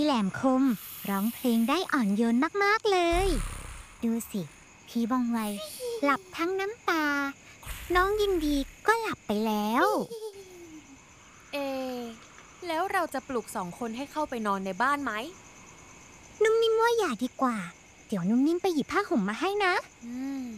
แหลมคมร้องเพลงได้อ่อนโยนมากๆเลยดูสิพี่ว่องไวหลับทั้งน้ำตาน้องยินดีก็หลับไปแล้วเอ แล้วเราจะปลุกสองคนให้เข้าไปนอนในบ้านไหมนุ่มนิ่มว่าอย่าดีกว่าเดี๋ยวนุ่มนิ่มไปหยิบผ้าห่มมาให้นะอืม